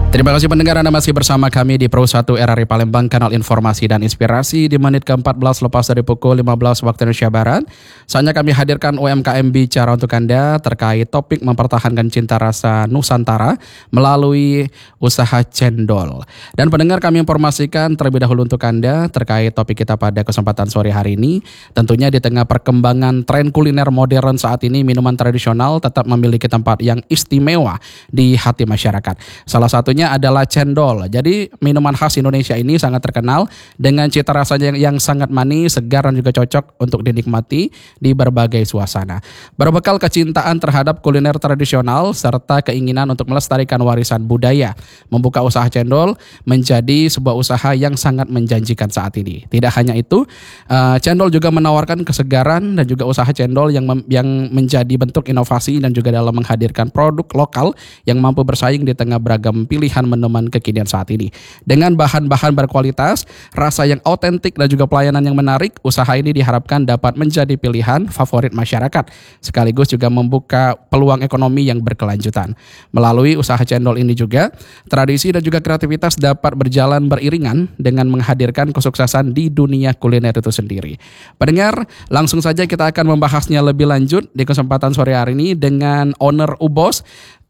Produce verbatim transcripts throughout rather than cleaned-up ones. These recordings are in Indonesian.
Terima kasih pendengar, Anda masih bersama kami di Pro satu R R I Palembang, kanal informasi dan inspirasi di menit ke empat belas lepas dari pukul lima belas waktu Indonesia Barat. Saatnya kami hadirkan U M K M bicara untuk Anda terkait topik mempertahankan cinta rasa Nusantara melalui usaha cendol. Dan pendengar, kami informasikan terlebih dahulu untuk Anda terkait topik kita pada kesempatan sore hari ini. Tentunya di tengah perkembangan tren kuliner modern saat ini, minuman tradisional tetap memiliki tempat yang istimewa di hati masyarakat. Salah satunya adalah cendol. Jadi minuman khas Indonesia ini sangat terkenal dengan cita rasanya yang, yang sangat manis, segar dan juga cocok untuk dinikmati di berbagai suasana. Berbekal kecintaan terhadap kuliner tradisional serta keinginan untuk melestarikan warisan budaya, membuka usaha cendol menjadi sebuah usaha yang sangat menjanjikan saat ini. Tidak hanya itu, uh, cendol juga menawarkan kesegaran dan juga usaha cendol yang mem- yang menjadi bentuk inovasi dan juga dalam menghadirkan produk lokal yang mampu bersaing di tengah beragam pilihan minuman kekinian saat ini. Dengan bahan-bahan berkualitas, rasa yang autentik dan juga pelayanan yang menarik, usaha ini diharapkan dapat menjadi pilihan favorit masyarakat, sekaligus juga membuka peluang ekonomi yang berkelanjutan. Melalui usaha cendol ini juga, tradisi dan juga kreativitas dapat berjalan beriringan dengan menghadirkan kesuksesan di dunia kuliner itu sendiri. Pendengar, langsung saja kita akan membahasnya lebih lanjut di kesempatan sore hari ini dengan owner Ubos.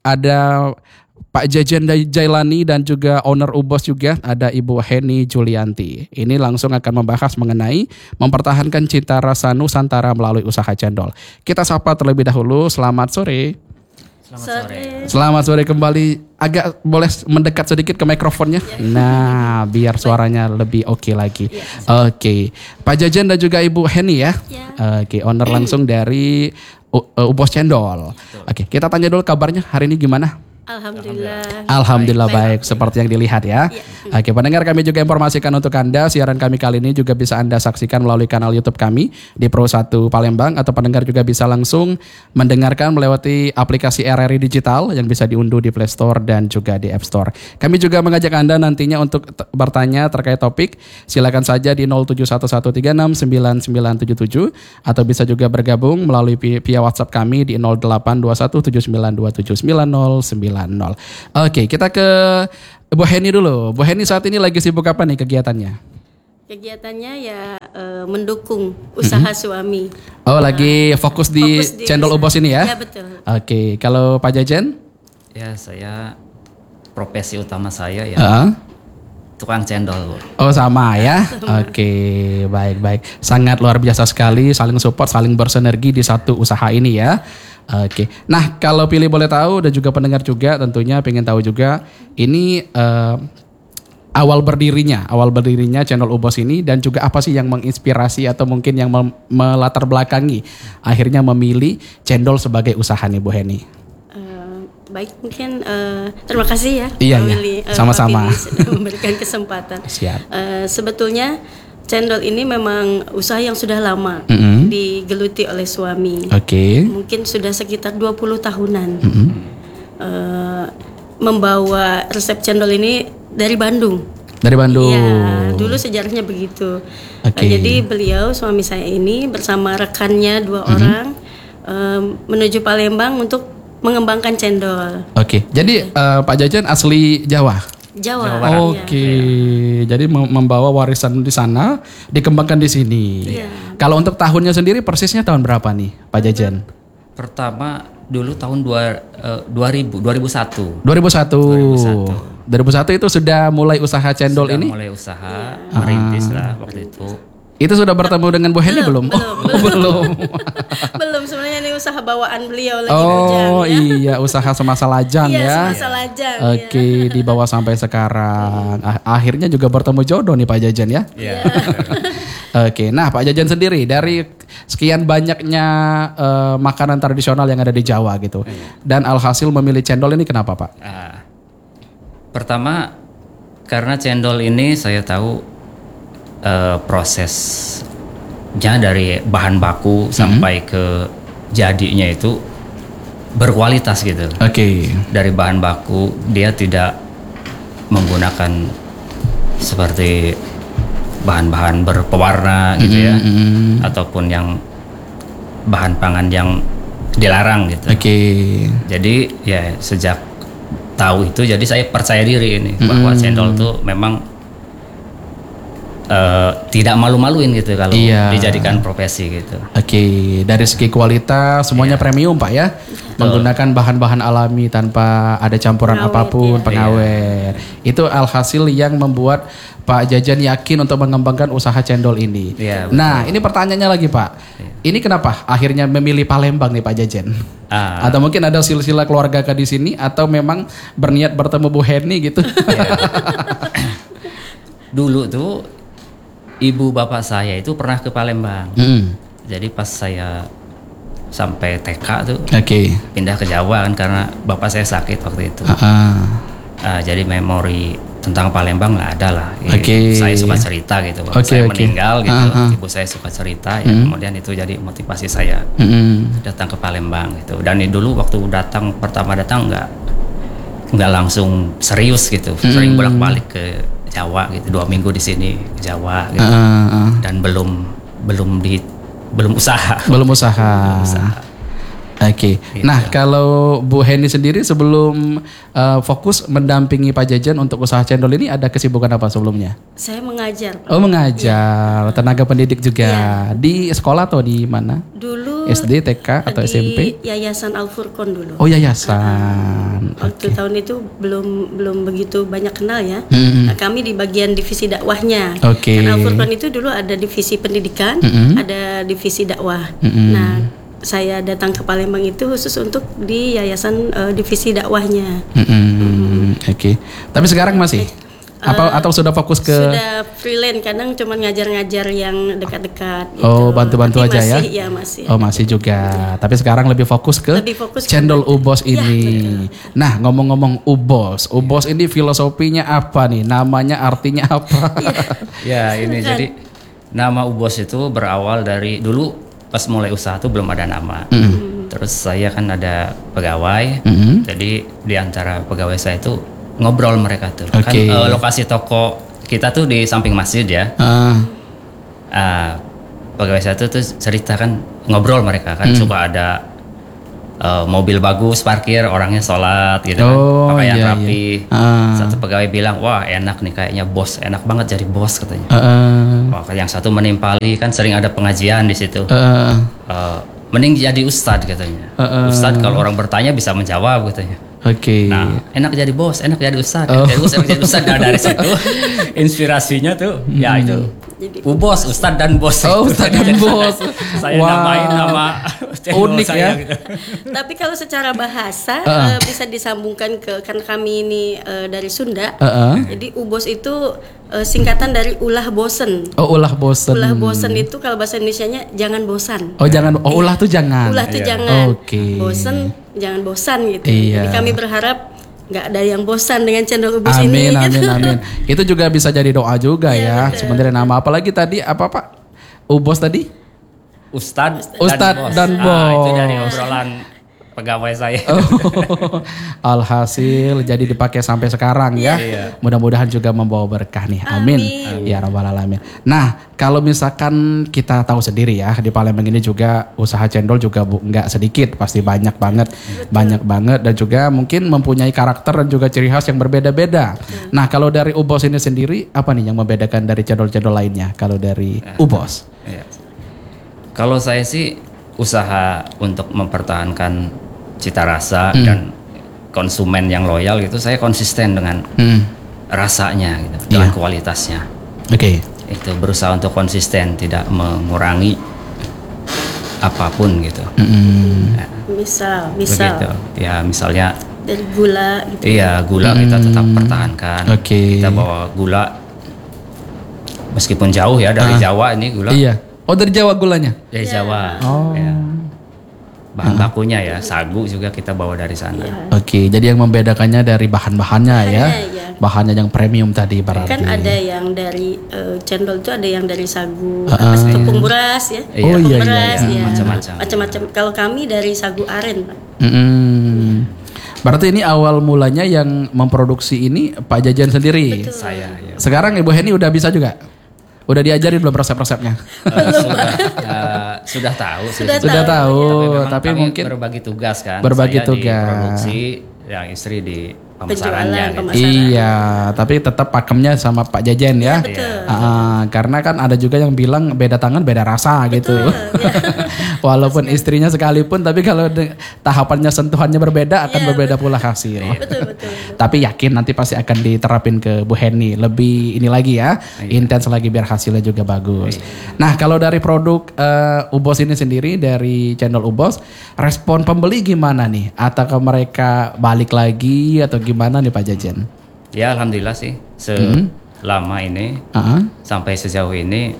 Ada Pak Jejen Jailani dan juga owner Ubos juga ada Ibu Heni Julianti. Ini langsung akan membahas mengenai mempertahankan cita rasa Nusantara melalui usaha cendol. Kita sapa terlebih dahulu. Selamat sore. Selamat sore. Selamat sore kembali. Agak boleh mendekat sedikit ke mikrofonnya. Ya. Nah, biar suaranya lebih oke okay lagi. Ya, oke. Okay. Pak Jejen dan juga Ibu Heni ya. ya. Oke, okay. Owner langsung dari Ubos Cendol. Oke, okay. Kita tanya dulu kabarnya hari ini gimana? Alhamdulillah. Alhamdulillah baik, baik, seperti yang dilihat ya. ya. Oke, pendengar, kami juga informasikan untuk Anda, siaran kami kali ini juga bisa Anda saksikan melalui kanal YouTube kami di Pro satu Palembang, atau pendengar juga bisa langsung mendengarkan melewati aplikasi R R I Digital yang bisa diunduh di Play Store dan juga di App Store. Kami juga mengajak Anda nantinya untuk t- bertanya terkait topik, silakan saja di nol tujuh satu satu tiga enam sembilan sembilan tujuh tujuh, atau bisa juga bergabung melalui via WhatsApp kami di nol delapan dua satu tujuh sembilan dua tujuh sembilan nol sembilan. Oke, kita ke Bu Heni dulu. Bu Heni saat ini lagi sibuk apa nih kegiatannya? Kegiatannya ya e, mendukung usaha mm-hmm. suami. Oh, nah, lagi fokus di, fokus di cendol Ubos ini ya? Ya, betul. Oke, kalau Pak Jejen? Ya, saya profesi utama saya ya uh-huh. tukang cendol. Oh, sama ya? Oke, baik-baik. Sangat luar biasa sekali, saling support, saling bersinergi di satu usaha ini ya. Oke, nah kalau pilih boleh tahu dan juga pendengar juga tentunya pengen tahu juga ini uh, awal berdirinya, awal berdirinya Cendol Ubos ini dan juga apa sih yang menginspirasi atau mungkin yang mem- melatar belakangi akhirnya memilih cendol sebagai usaha nih Bu Heni. Uh, baik, mungkin uh, terima kasih ya. Iya, memilih, iya. Sama-sama. Uh, sudah memberikan kesempatan. Siap. Uh, sebetulnya cendol ini memang usaha yang sudah lama mm-hmm. digeluti oleh suami. Oke. Okay. Mungkin sudah sekitar dua puluh tahunan. Mm-hmm. Uh, membawa resep cendol ini dari Bandung. Dari Bandung. Iya, dulu sejarahnya begitu. Okay. Uh, jadi beliau suami saya ini bersama rekannya dua mm-hmm. orang uh, menuju Palembang untuk mengembangkan cendol. Oke. Okay. Jadi uh, Pak Jajan asli Jawa. Jawa. Jawa Oke, okay. ya. Jadi membawa warisan di sana, dikembangkan di sini. Ya. Kalau untuk tahunnya sendiri persisnya tahun berapa nih, Pak Jajan? Pertama dulu tahun dua, uh, dua ribu, dua ribu satu. dua ribu satu. dua ribu satu itu sudah mulai usaha cendol sudah ini? Sudah mulai usaha, ya. merintis lah waktu itu. Itu sudah bertemu dengan Bu Heni belum? Belum, oh, belum. belum. belum, sebenarnya ini usaha bawaan beliau lagi Oh bujang, ya. iya, usaha semasa lajang iya, ya. semasa lajang. Oke, okay, ya. Dibawa sampai sekarang. Akhirnya juga bertemu jodoh nih Pak Jajan ya. Iya. Oke, okay, nah Pak Jajan sendiri dari sekian banyaknya uh, makanan tradisional yang ada di Jawa gitu, dan alhasil memilih cendol ini kenapa Pak? Uh, pertama karena cendol ini saya tahu Uh, prosesnya dari bahan baku mm-hmm. sampai ke jadinya itu berkualitas gitu. Oke. Okay. Dari bahan baku dia tidak menggunakan seperti bahan-bahan berpewarna gitu ya, mm-hmm. ataupun yang bahan pangan yang dilarang gitu. Oke. Okay. Jadi ya sejak tahu itu, jadi saya percaya diri ini hmm. bahwa cendol tuh memang uh, tidak malu-maluin gitu kalau iya. dijadikan profesi gitu. Oke, dari segi kualitas semuanya iya. premium Pak ya, menggunakan bahan-bahan alami tanpa ada campuran pengawet, apapun, iya. pengawet. Iya. Itu alhasil yang membuat Pak Jajan yakin untuk mengembangkan usaha cendol ini. Iya, nah, ini pertanyaannya lagi Pak. Iya. Ini kenapa akhirnya memilih Palembang nih Pak Jajan? Ah. Atau mungkin ada silsilah keluarga di sini atau memang berniat bertemu Bu Heni gitu? Iya. Dulu tuh ibu bapak saya itu pernah ke Palembang. Hmm. Jadi pas saya sampai T K tuh, okay. pindah ke Jawa kan karena bapak saya sakit waktu itu. Uh-uh. Uh, jadi memori tentang Palembang nggak ada lah. Okay. Saya suka cerita gitu. Waktu okay, saya okay. meninggal gitu, uh-huh. ibu saya suka cerita. Ya, mm. kemudian itu jadi motivasi saya mm. datang ke Palembang gitu. Dan dulu waktu datang pertama datang nggak nggak langsung serius gitu. Mm. Sering bolak-balik ke Jawa gitu. Dua minggu di sini ke Jawa gitu. Uh-huh. Dan belum belum di belum usaha. Belum usaha. Belum usaha. Oke, okay. Gitu. Nah kalau Bu Heni sendiri sebelum uh, fokus mendampingi Pak Jajan untuk usaha cendol ini ada kesibukan apa sebelumnya? Saya mengajar. Pak. Oh mengajar, ya. Tenaga pendidik juga ya. Di sekolah atau di mana? Dulu S D, T K atau di S M P? Yayasan Al Furqon dulu. Oh yayasan. Uh, waktu okay. tahun itu belum belum begitu banyak kenal ya. Hmm. Nah, kami di bagian divisi dakwahnya. Oke. Okay. Karena Al Furqon itu dulu ada divisi pendidikan, hmm. ada divisi dakwah. Hmm. Nah saya datang ke Palembang itu khusus untuk di yayasan uh, divisi dakwahnya. Mm-hmm. Mm-hmm. Oke. Okay. Tapi sekarang masih? Uh, Apa atau sudah fokus ke? Sudah freelance, kadang cuma ngajar-ngajar yang dekat-dekat. Gitu. Oh bantu-bantu tapi aja masih, ya? Ya masih. Oh masih juga. Ya. Tapi sekarang lebih fokus ke lebih fokus cendol ke Ubos ini. Ya, nah ngomong-ngomong Ubos, Ubos ya. Ini filosofinya apa nih? Namanya artinya apa? Ya, ya ini jadi nama Ubos itu berawal dari dulu. Pas mulai usaha tuh belum ada nama. Mm. Terus saya kan ada pegawai, mm. jadi di antara pegawai saya itu ngobrol mereka tuh. Okay. Kan uh, lokasi toko kita tuh di samping masjid ya. Uh. Uh, pegawai saya tuh, tuh cerita kan ngobrol mereka kan mm. suka ada uh, mobil bagus parkir, orangnya sholat gitu oh, kan, pakaian iya, rapi. Iya. Uh. Satu pegawai bilang, wah enak nih kayaknya bos, enak banget jadi bos katanya. Uh. Wah, yang satu menimpali kan sering ada pengajian di situ. Uh. Uh, mending jadi ustadz katanya. Uh. Uh. Ustadz kalau orang bertanya bisa menjawab katanya. Oke. Okay. Nah, enak jadi bos, enak jadi ustadz, oh. enak jadi bos, enak jadi ustadz. Nah, dari situ inspirasinya tuh, hmm. ya itu. Ubos, ustadz dan bos. Oh, ustadz dan bos. Saya wow. namain nama unik saya, ya. Gitu. Tapi kalau secara bahasa uh. Uh, bisa disambungkan ke karena kami ini uh, dari Sunda. Uh-uh. Jadi ubos itu uh, singkatan dari ulah bosen. Oh, ulah bosen. Ulah bosen itu kalau bahasa Indonesianya jangan bosan. Oh, jangan. Oh, ulah tuh jangan. Ulah tuh yeah. jangan. Oke. Okay. Bosen jangan bosan gitu. Iya. Jadi kami berharap nggak ada yang bosan dengan cendol ubos amin, ini. Amin, gitu. amin, Itu juga bisa jadi doa juga ya. ya. Sebenarnya nama apalagi tadi apa Pak? Ubos tadi? Ustadz, Ustadz dan bos. Ah, itu dari obrolan pegawai saya. Oh, alhasil jadi dipakai sampai sekarang ya. Iya. Mudah-mudahan juga membawa berkah nih. Amin. Amin. Ya rabbal alamin. Nah, kalau misalkan kita tahu sendiri ya di Palembang ini juga usaha cendol juga bu, nggak sedikit, pasti banyak banget, betul. banyak banget dan juga mungkin mempunyai karakter dan juga ciri khas yang berbeda-beda. Betul. Nah, kalau dari Ubos ini sendiri apa nih yang membedakan dari cendol-cendol lainnya? Kalau dari ya. Ubos? Ya. Kalau saya sih usaha untuk mempertahankan cita rasa hmm. dan konsumen yang loyal gitu, saya konsisten dengan hmm. rasanya gitu, dengan yeah. kualitasnya. Oke. Okay. Itu berusaha untuk konsisten, tidak mengurangi apapun gitu. Mm-hmm. Ya. Misal, misal. Begitu. Ya misalnya dari gula gitu. Iya, gula mm-hmm. kita tetap pertahankan. Okay. Kita bawa gula meskipun jauh ya dari ah. Jawa ini gula. Iya. Oh dari Jawa gulanya? Dari yeah. Jawa. Oh. Ya. Bahan uh. bakunya ya, sagu juga kita bawa dari sana. Yeah. Oke, okay, jadi yang membedakannya dari bahan-bahannya ya. ya. Bahannya yang premium tadi berarti. Kan ada yang dari uh, cendol itu ada yang dari sagu, uh, apa sih, tepung beras ya. Oh tepung iya, beras iya, iya. ya. Macam-macam. Macam-macam. Kalau kami dari sagu aren, Pak. Mm-hmm. Berarti ini awal mulanya yang memproduksi ini Pak Jajan sendiri. Betul. Saya. Ya. Sekarang Ibu Heni udah bisa juga? Udah diajarin belum resep-resepnya? Uh, sudah, uh, sudah tahu. Sudah, sudah tahu, tahu. Tapi, tapi mungkin berbagi tugas kan. Berbagi saya tugas. Di produksi, yang istri di pemasarannya. Penjualan, gitu. Iya, tapi tetap pakemnya sama Pak Jajen ya. Ya, betul. Uh, karena kan ada juga yang bilang beda tangan beda rasa gitu. Ya. Walaupun istrinya sekalipun, tapi kalau de- tahapannya sentuhannya berbeda akan Ya, berbeda pula hasil. Betul, betul, betul. Tapi yakin nanti pasti akan diterapin ke Bu Heni lebih ini lagi ya, Iya. intens lagi biar hasilnya juga bagus. Nah kalau dari produk uh, Ubos ini sendiri dari channel Ubos, respon pembeli gimana nih? Atau mereka balik lagi atau gimana nih Pak Jajen? Ya alhamdulillah sih selama ini Uh-huh. sampai sejauh ini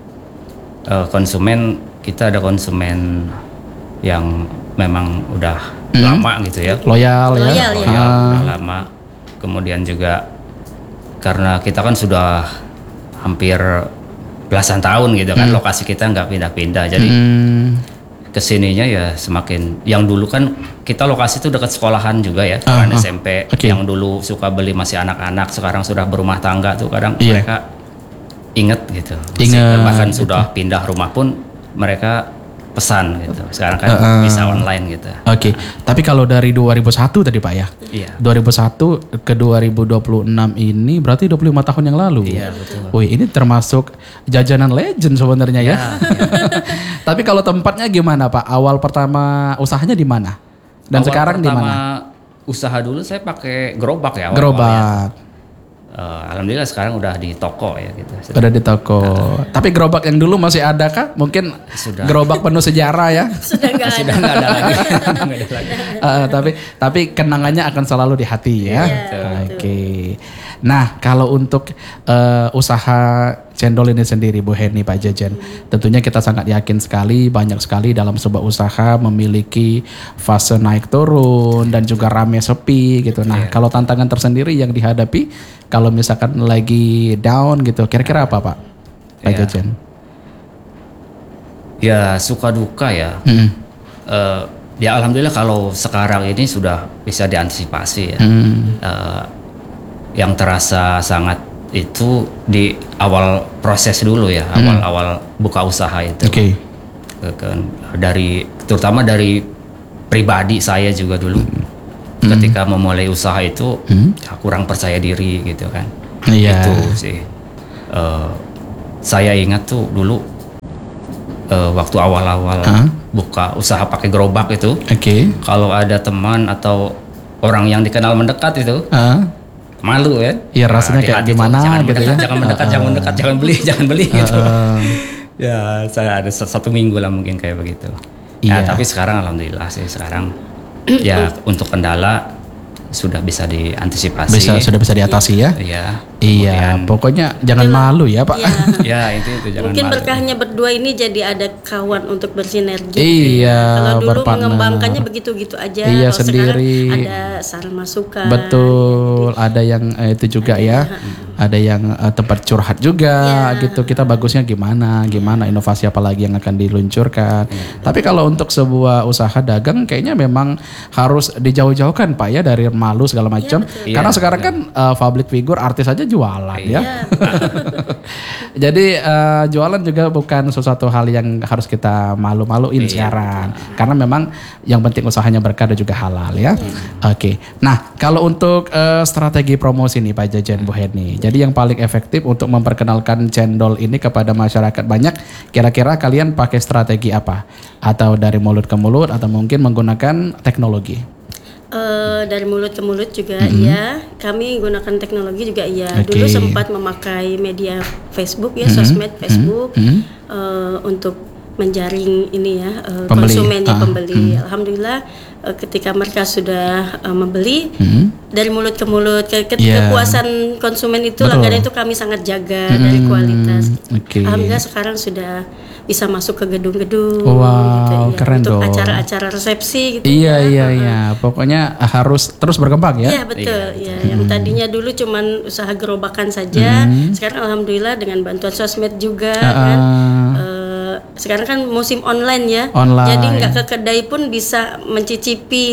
eh, konsumen kita ada konsumen yang memang udah lama gitu ya. Loyal, Loyal, ya. ya. Ya, Ah. udah lama. Kemudian juga karena kita kan sudah hampir belasan tahun gitu kan, lokasi kita nggak pindah-pindah. Jadi Hmm, kesininya ya semakin. Yang dulu kan kita lokasi itu dekat sekolahan juga ya, Ah, kan ah. S M P. Oke. Yang dulu suka beli masih anak-anak, sekarang sudah berumah tangga tuh kadang Iya. mereka inget gitu. Inget, Bahkan gitu. sudah pindah rumah pun mereka pesan gitu. Sekarang kan Ah, ah. bisa online gitu. Oke, tapi kalau dari dua ribu satu tadi Pak ya, Iya. dua ribu satu ke dua ribu dua puluh enam ini berarti dua puluh lima tahun yang lalu. Iya, betul. Wih, ini termasuk jajanan legend sebenarnya ya. Tapi kalau tempatnya gimana Pak? Awal pertama usahanya di mana? Dan Awal sekarang di pertama mana? Usaha dulu saya pakai gerobak ya. awal-awal ya. Gerobak. Eh, alhamdulillah sekarang udah di toko ya gitu. Udah di toko. Tapi gerobak yang dulu masih ada kah? Mungkin Sudah. gerobak penuh sejarah ya. Sudah nggak Sudah ada. nggak ada lagi. Nggak ada lagi. Eh, tapi tapi kenangannya akan selalu di hati ya. Iya, Oke. Nah kalau untuk eh, usaha cendol ini sendiri Bu Heni, Pak Jajen, tentunya kita sangat yakin sekali banyak sekali dalam sebuah usaha memiliki fase naik turun dan juga rame sepi gitu. Nah kalau tantangan tersendiri yang dihadapi kalau misalkan lagi down gitu, kira-kira apa Pak? Pak Iya. Jajen? Ya suka duka ya. Hmm. Eh, ya alhamdulillah kalau sekarang ini sudah bisa diantisipasi ya. Hmm. Eh, yang terasa sangat itu di awal proses dulu ya, awal-awal buka usaha itu. Oke. Ke- ke- dari terutama dari pribadi saya juga dulu ketika memulai usaha itu ya kurang percaya diri gitu kan. Iya. Itu sih. Eh, saya ingat tuh dulu eh, waktu awal-awal Hah? buka usaha pakai gerobak itu, Oke. kalau ada teman atau orang yang dikenal mendekat itu Ah. malu ya. Iya, rasanya Nah, di kayak hati tuh, gimana jangan gitu mendekat, ya. jangan mendekat, Uh-uh. jangan mendekat, jangan beli, jangan beli gitu. Uh, Ya, saya ada satu minggu lah mungkin kayak begitu. Iya. Ya, tapi sekarang alhamdulillah sih sekarang ya untuk kendala sudah bisa diantisipasi. bisa sudah bisa diatasi ya. Iya. Iya, Kemudian- pokoknya jangan malu ya Pak. Iya. Ya, itu itu jangan Mungkin malu. berkahnya berdua ini jadi ada kawan untuk bersinergi. Iya, Kalau dulu berpartner. mengembangkannya begitu-gitu aja. Iya, kalau sendiri. sekarang ada saran masukan. Betul, ada yang eh, itu juga ya, ada yang eh, tempat curhat juga Iya. gitu. Kita bagusnya gimana, gimana inovasi apa lagi yang akan diluncurkan. Tapi kalau untuk sebuah usaha dagang, kayaknya memang harus dijauh-jauhkan Pak ya dari malu segala macam. betul. Karena Iya, sekarang kan eh, public figure, artis aja jualan ya. Iya. Jadi eh, jualan juga bukan sesuatu hal yang harus kita malu-maluin sekarang. Karena memang yang penting usahanya berkah dan juga halal ya. Oke. Nah, kalau untuk eh, strategi promosi nih Pak Jajen, Bu Heni. Jadi yang paling efektif untuk memperkenalkan cendol ini kepada masyarakat banyak, kira-kira kalian pakai strategi apa? Atau dari mulut ke mulut atau mungkin menggunakan teknologi? Eh, dari mulut ke mulut juga iya. Kami gunakan teknologi juga iya. Oke. Dulu sempat memakai media Facebook ya, sosmed Facebook Mhm. eh, untuk menjaring ini ya eh, Pembeli. konsumen ya Ah, pembeli. Alhamdulillah eh, ketika mereka sudah eh, membeli Mhm. dari mulut ke mulut ke, ke- Iya. kepuasan konsumen itu Betul. langganan itu kami sangat jaga dari kualitas. Oke. Alhamdulillah sekarang sudah bisa masuk ke gedung-gedung Wow, ya, keren untuk dong. acara-acara resepsi gitu. Iya ya. iya iya. Pokoknya harus terus berkembang ya. Iya betul, ya. Yang tadinya dulu cuman usaha gerobakan saja, sekarang alhamdulillah dengan bantuan sosmed juga Ah, kan. ah. Eh, sekarang kan musim online ya, Online. jadi nggak ke kedai pun bisa mencicipi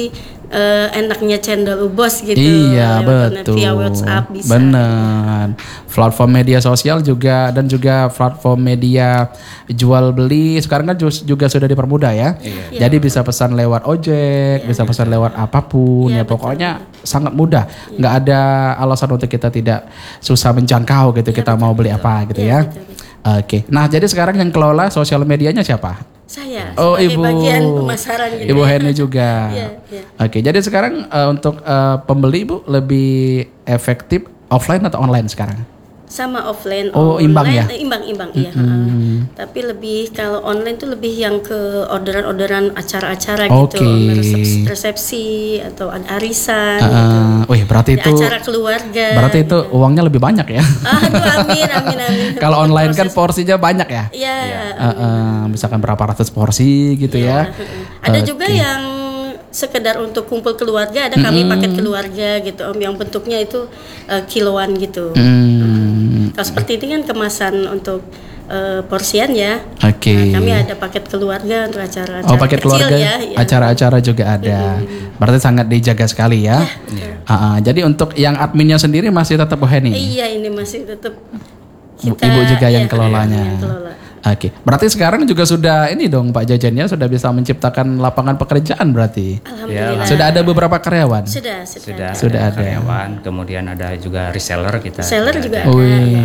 uh, enaknya channel Ubos gitu. Iya, lewat betul. Via WhatsApp bisa. Benar. Platform media sosial juga dan juga platform media jual beli sekarang kan juga sudah dipermudah ya. Iya. Jadi bisa pesan lewat ojek, iya, bisa pesan lewat apapun iya, ya pokoknya betul. Sangat mudah. Iya. Nggak ada alasan untuk kita tidak susah menjangkau gitu iya, kita betul, mau beli betul. Apa gitu iya, ya. Betul, betul. Oke. Nah, jadi sekarang yang kelola sosial medianya siapa? Saya. Oh, Ibu. Bagian pemasaran gitu. Ibu Heni juga. Iya, iya. Oke, jadi sekarang uh, untuk uh, pembeli Ibu lebih efektif offline atau online sekarang? Sama offline. Oh, online, imbang ya? Eh, imbang, imbang, mm-hmm. iya. Uh, tapi lebih kalau online tuh lebih yang ke orderan-orderan acara-acara okay. gitu, resepsi, resepsi atau ada arisan. Uh, gitu. Wih, berarti itu acara keluarga. Berarti itu gitu. Uangnya lebih banyak ya? Aduh, amin, amin, amin. Kalau online proses, kan porsinya banyak ya? Iya. Uh, uh, misalkan berapa ratus porsi gitu ya? ya. Ada okay. juga yang sekedar untuk kumpul keluarga, ada kami mm-hmm. paket keluarga gitu om, yang bentuknya itu uh, kiloan gitu. Mm. Kalau seperti ini kan kemasan untuk uh, porsian ya. Oke. Okay. Nah, kami ada paket keluarga untuk acara-acara oh, paket kecil keluarga, ya, ya. Acara-acara juga ada. Mm-hmm. Berarti sangat dijaga sekali ya. Yeah. Uh, uh, jadi untuk yang adminnya sendiri masih tetap Bu Heni? Iya, ini masih tetap kita, Ibu juga yang ya, kelolanya. yang kelola. Oke, berarti sekarang juga sudah ini dong Pak Jajannya sudah bisa menciptakan lapangan pekerjaan berarti. Alhamdulillah. Ya, sudah ada beberapa karyawan. Sudah, sudah. Sudah, sudah ada, ada karyawan, kemudian ada juga reseller kita. Reseller juga ada.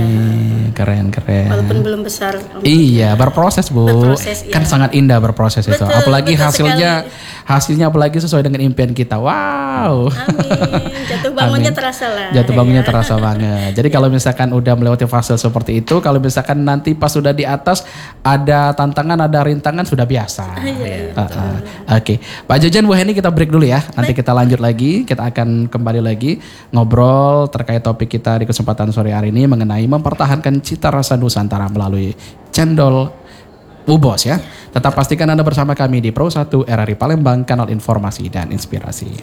Wih, keren keren. Walaupun belum besar. Iya, berproses Bu. Berproses, kan ya. sangat indah berproses betul, itu. Apalagi betul hasilnya sekali. hasilnya apalagi sesuai dengan impian kita. Wow. Amin. Jatuh bangunnya Amin. terasa lah. Jatuh bangunnya ya. terasa banget. Jadi kalau misalkan udah melewati fase seperti itu, kalau misalkan nanti pas sudah di atas ada tantangan, ada rintangan sudah biasa. Ah, iya, uh, uh. Oke, okay. Pak Jajan, Bu Heni kita break dulu ya. Nanti Baik. kita lanjut lagi. Kita akan kembali lagi ngobrol terkait topik kita di kesempatan sore hari ini mengenai mempertahankan cita rasa Nusantara melalui cendol Ubos ya. Tetap pastikan Anda bersama kami di Pro satu R R I Palembang, kanal informasi dan inspirasi.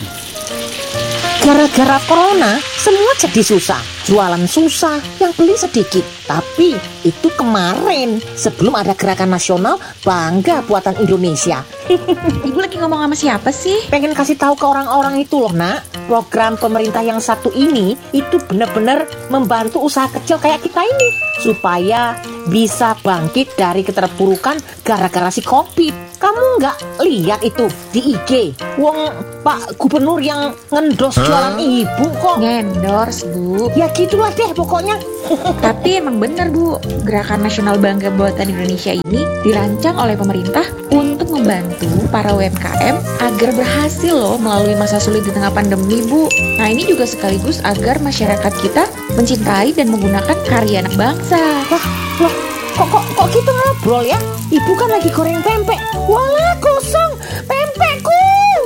Gara-gara corona, semua jadi susah. Jualan susah, yang beli sedikit. Tapi itu kemarin, sebelum ada gerakan nasional Bangga Buatan Indonesia. Ibu lagi ngomong sama siapa sih? Pengen kasih tahu ke orang-orang itu loh nak. Program pemerintah yang satu ini, itu benar-benar membantu usaha kecil kayak kita ini. Supaya bisa bangkit dari keterpurukan gara-gara si Covid. Kamu nggak lihat itu di I G? Wong Pak Gubernur yang ngendos jualan ibu kok. Ngendorse Bu. Ya gitulah deh pokoknya. Tapi emang bener Bu, Gerakan Nasional Bangga Buatan Indonesia ini dirancang oleh pemerintah untuk membantu para U M K M agar berhasil loh melalui masa sulit di tengah pandemi Bu. Nah ini juga sekaligus agar masyarakat kita mencintai dan menggunakan karya anak bangsa. Wah, wah. Kok, kok, kok gitu ngobrol ya? Ibu kan lagi goreng pempek. Walah kosong pempekku.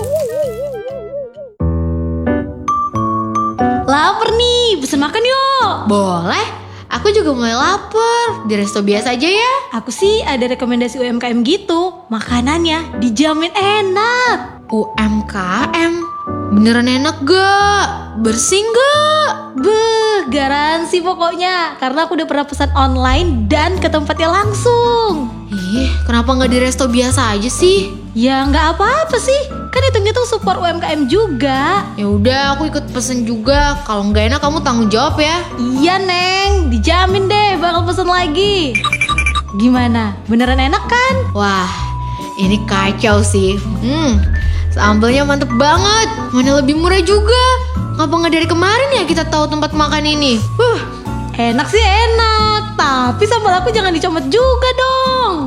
Laper nih, pesen makan yuk. Boleh, aku juga mulai lapar. Di resto biasa aja ya. Aku sih ada rekomendasi U M K M gitu. Makanannya dijamin enak. U M K M? Beneran enak gak? Bersih gak? Beuh, garansi pokoknya. Karena aku udah pernah pesan online dan ke tempatnya langsung. Ih, kenapa gak di resto biasa aja sih? Ya gak apa-apa sih. Kan hitung-hitung support U M K M juga. Ya udah, aku ikut pesen juga. Kalau gak enak kamu tanggung jawab ya. Iya Neng, dijamin deh bakal pesen lagi. Gimana? Beneran enak kan? Wah, ini kacau sih. Hmm, sambelnya mantep banget. Mana lebih murah juga. Ngapa nggak dari kemarin ya kita tahu tempat makan ini? Huh, enak sih enak. Tapi sambal aku jangan dicomot juga dong.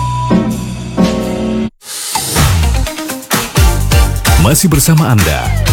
Masih bersama Anda